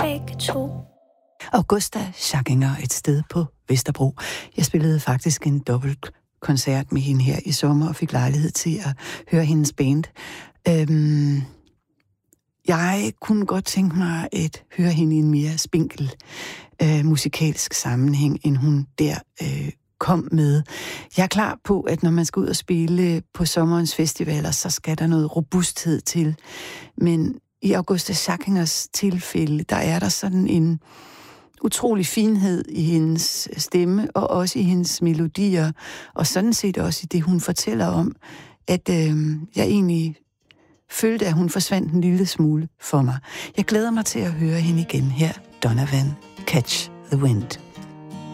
begge to. Augusta Schackinger, et sted på Vesterbro. Jeg spillede faktisk en dobbelt koncert med hende her i sommer og fik lejlighed til at høre hendes band. Jeg kunne godt tænke mig at høre hende i en mere spinkel musikalsk sammenhæng, end hun der kom med. Jeg er klar på, at når man skal ud og spille på sommerens festivaler, så skal der noget robusthed til. Men i Augusta Schackingers tilfælde, der er der sådan en utrolig finhed i hendes stemme, og også i hendes melodier, og sådan set også i det, hun fortæller om, at jeg egentlig følte, at hun forsvandt en lille smule for mig. Jeg glæder mig til at høre hende igen her, Donovan, Catch the Wind.